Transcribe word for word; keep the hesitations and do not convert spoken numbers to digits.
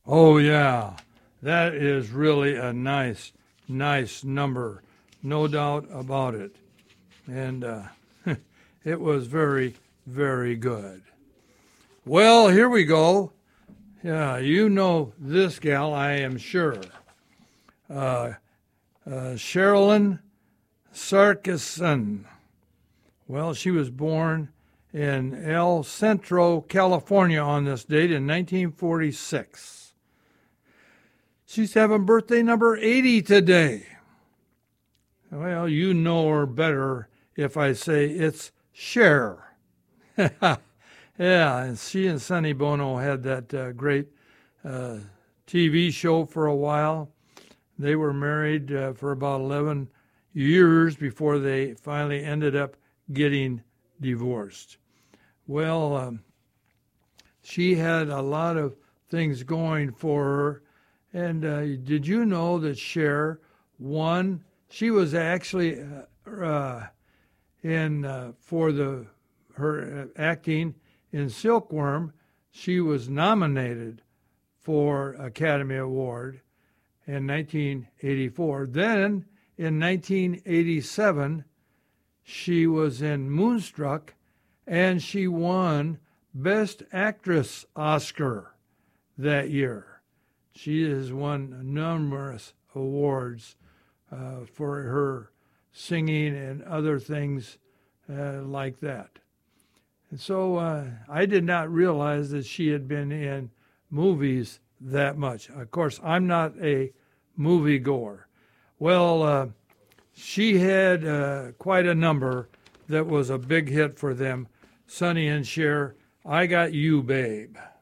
Oh, yeah. That is really a nice, nice number. No doubt about it. And uh, it was very, very good. Well, here we go. Yeah, you know this gal, I am sure. Uh, uh, Sherilyn Sarkisson. Well, she was born in El Centro, California on this date in nineteen forty-six. She's having birthday number eighty today. Well, you know her better if I say it's Cher. Yeah, and she and Sonny Bono had that uh, great uh, T V show for a while. They were married uh, for about eleven years before they finally ended up getting divorced. Well, um, she had a lot of things going for her. And uh, did you know that Cher won? She was actually uh, uh, in uh, for the her uh, acting in Silkworm. She was nominated for Academy Award in nineteen eighty-four. Then in nineteen eighty-seven, she was in Moonstruck, and she won Best Actress Oscar that year. She has won numerous awards uh, for her singing and other things uh, like that. And so uh, I did not realize that she had been in movies that much. Of course, I'm not a movie goer. Well, uh, she had uh, quite a number that was a big hit for them. Sonny and Cher, I Got You, Babe.